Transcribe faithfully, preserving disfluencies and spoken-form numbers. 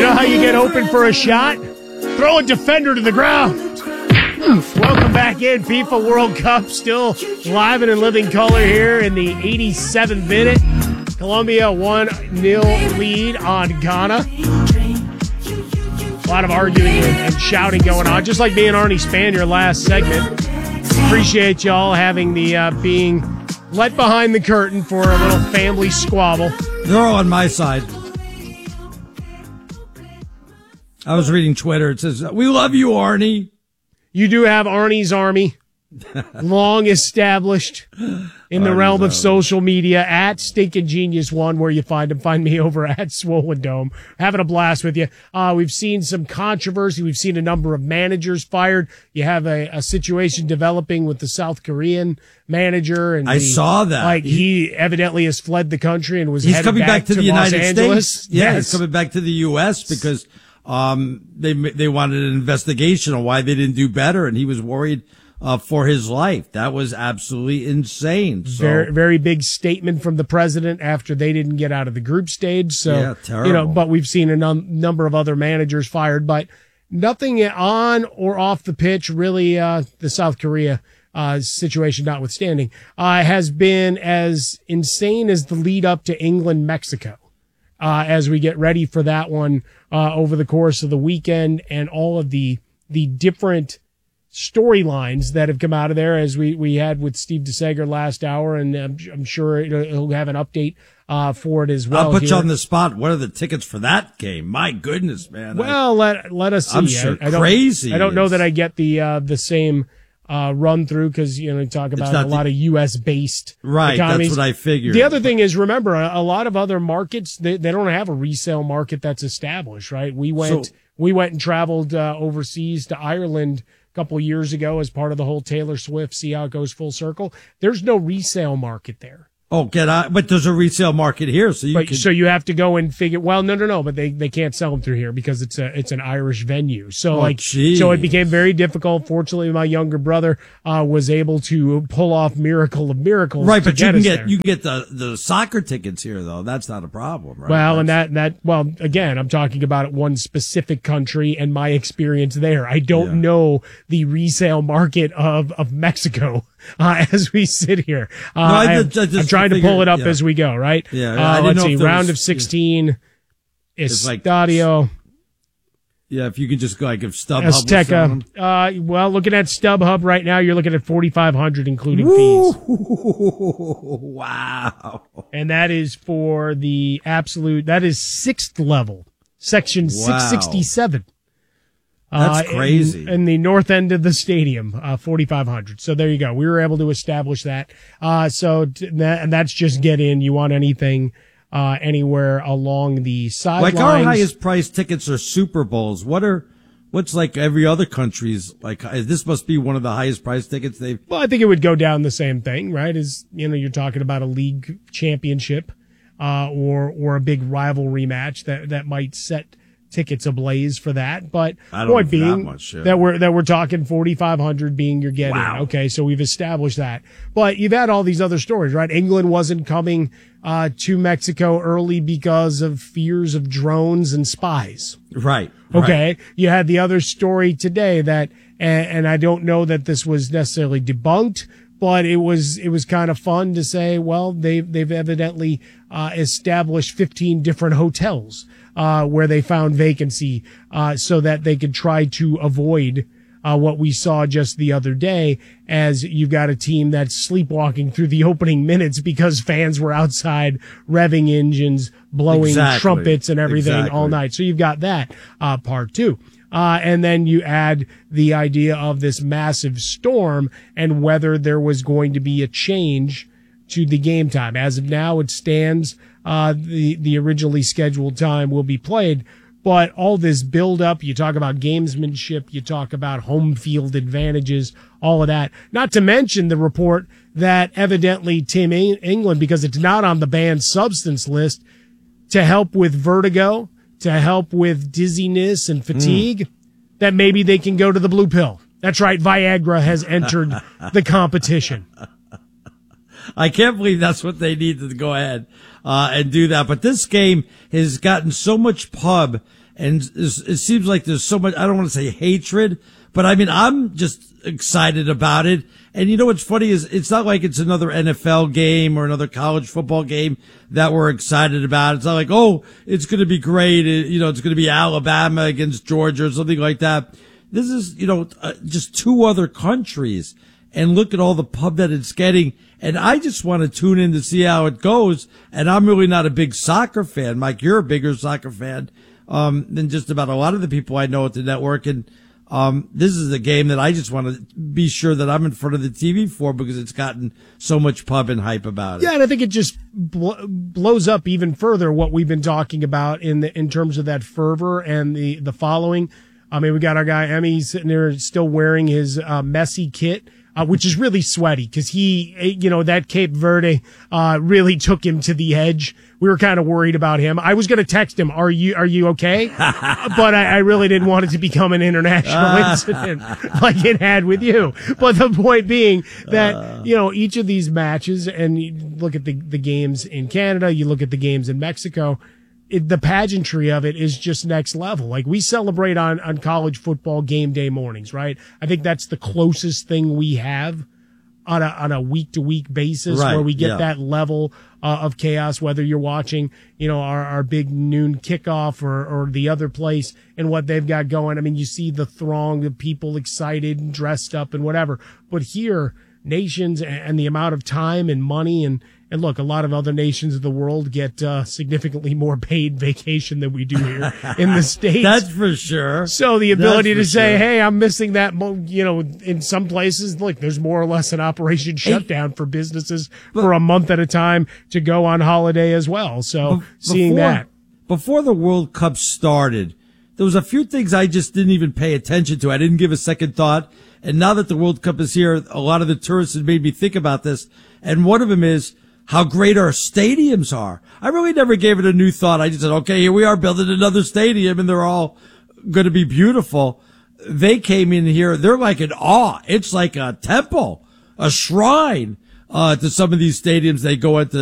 You know how you get open for a shot? Throw a defender to the ground. Welcome back in. FIFA World Cup still live and in living color here in the eighty-seventh minute. Colombia one nil lead on Ghana. A lot of arguing and shouting going on, just like me and Arnie Spanier last segment. Appreciate y'all having the uh, being let behind the curtain for a little family squabble. They're all on my side. I was reading Twitter. It says, "We love you, Arnie." You do have Arnie's Army, long established in the Arnie's realm of Army. social media, at Stinkin' Genius One, where you find him. Find me over at Swollen Dome. Having a blast with you. Uh, we've seen some controversy. We've seen a number of managers fired. You have a, a situation developing with the South Korean manager, and I the- saw that. Like he evidently has fled the country and was He's headed coming back, to, the Los United Angeles. States. Yeah, Yes. he's coming back to the U S because um, they they wanted an investigation on why they didn't do better, and he was worried uh, for his life. That was absolutely insane. So, Very, very big statement from the president after they didn't get out of the group stage. So, Yeah, terrible. you know, but we've seen a num- number of other managers fired, but nothing on or off the pitch really, uh, the South Korea, uh, situation notwithstanding, uh, has been as insane as the lead up to England, Mexico. Uh, as we get ready for that one, uh, over the course of the weekend, and all of the, the different storylines that have come out of there, as we, we had with Steve DeSager last hour, and I'm, I'm sure he'll he'll have an update uh, for it as well. I'll put you here. on the spot. What are the tickets for that game? My goodness, man. Well, let let us see. I'm sure I, I don't, crazy I don't know is- that I get the uh, the same uh, run through, because you know you talk about not a the- lot of U S based Right, economies. that's what I figured. The other thing is, remember, a, a lot of other markets, they, they don't have a resale market that's established, right? We went So- we went and traveled uh, overseas to Ireland a couple of years ago as part of the whole Taylor Swift, see how it goes full circle. There's no resale market there. Oh, get out! But there's a resale market here, so you But can. so you have to go and figure. Well, no, no, no. But they, they can't sell them through here because it's a it's an Irish venue. So Oh, like geez. so it became very difficult. Fortunately, my younger brother uh, was able to pull off miracle of miracles. Right, to but you get can us get there. you can get the, the soccer tickets here though. That's not a problem, right? Well, and That's- that, that, well, again, I'm talking about one specific country and my experience there. I don't Yeah. know the resale market of, of Mexico, uh, as we sit here. Uh, No, I I just- have- I just I'm trying to pull figured- it up yeah. as we go, right? Yeah, Uh, I didn't let's know see, if there round was- of sixteen, It's like- Estadio yeah, if you could just go like if StubHub was selling Azteca. them. Uh, well, looking at StubHub right now, you're looking at forty-five hundred including fees. Wow. And that is for the absolute, that is sixth level, section Wow. six sixty-seven. That's Uh, crazy. In, in the north end of the stadium, uh, forty-five hundred. So there you go. We were able to establish that. Uh, so, t- that, and that's just get in. You want anything, uh, anywhere along the sidelines. Like our highest priced tickets are Super Bowls. What are, what's like every other country's like? This must be one of the highest priced tickets they've. Well, I think it would go down the same thing, right? As, you know, you're talking about a league championship, uh, or, or a big rivalry match that, that might set tickets ablaze for that. But I don't point know that being much, yeah. that we're, that we're talking forty-five hundred being your get in. Wow. Okay. So we've established that, but you've had all these other stories, right? England wasn't coming, uh, to Mexico early because of fears of drones and spies. Right. Okay. Right. You had the other story today that, and, and I don't know that this was necessarily debunked, but it was, it was kind of fun to say, well, they've, they've evidently, uh, established fifteen different hotels, uh, where they found vacancy, uh, so that they could try to avoid, uh, what we saw just the other day, as you've got a team that's sleepwalking through the opening minutes because fans were outside revving engines, blowing Exactly. trumpets and everything all Exactly. night. So you've got that, uh, part two. Uh, and then you add the idea of this massive storm and whether there was going to be a change to the game time. As of now, it stands, uh, the, the originally scheduled time will be played. But all this build up, you talk about gamesmanship, you talk about home field advantages, all of that. Not to mention the report that evidently Tim Eng- England, because it's not on the banned substance list, to help with vertigo, to help with dizziness and fatigue, that maybe they can go to the blue pill. That's right. Viagra has entered the competition. I can't believe that's what they need to go ahead uh, and do that. But this game has gotten so much pub And it seems like there's so much, I don't want to say hatred, but I mean, I'm just excited about it. And you know what's funny is it's not like it's another N F L game or another college football game that we're excited about. It's not like, oh, it's going to be great. It, you know, it's going to be Alabama against Georgia or something like that. This is, you know, uh, just two other countries, and look at all the pub that it's getting. And I just want to tune in to see how it goes. And I'm really not a big soccer fan. Mike, you're a bigger soccer fan, um, than just about a lot of the people I know at the network. And, um, this is a game that I just want to be sure that I'm in front of the T V for, because it's gotten so much pub and hype about it. Yeah. And I think it just bl- blows up even further what we've been talking about in the, in terms of that fervor and the, the following. I mean, we got our guy Emmy sitting there still wearing his, uh, Messi kit. Uh, which is really sweaty because he, you know, that Cape Verde, uh, really took him to the edge. We were kind of worried about him. I was going to text him, are you, are you okay? But I, I really didn't want it to become an international incident like it had with you. But the point being that, you know, each of these matches, and you look at the, the games in Canada, you look at the games in Mexico, It, the pageantry of it is just next level. Like, we celebrate on, on college football game day mornings, right? I think that's the closest thing we have on a, on a week to week basis, right, where we get yeah. that level uh, of chaos, whether you're watching, you know, our, our big noon kickoff or, or the other place and what they've got going. I mean, you see the throng of people excited and dressed up and whatever, but here, nations and the amount of time and money and, And look, a lot of other nations of the world get uh, significantly more paid vacation than we do here in the States. That's for sure. So the ability to say, sure. hey, I'm missing that, mo-, you know, in some places, look, there's more or less an operation shutdown hey, for businesses but, for a month at a time to go on holiday as well. So be- seeing before, that. Before the World Cup started, there was a few things I just didn't even pay attention to. I didn't give a second thought. And now that the World Cup is here, a lot of the tourists have made me think about this. And one of them is how great our stadiums are. I really never gave it a new thought. I just said, okay, here we are building another stadium and they're all going to be beautiful. They came in here. They're like in awe. It's like a temple, a shrine, uh, to some of these stadiums they go into.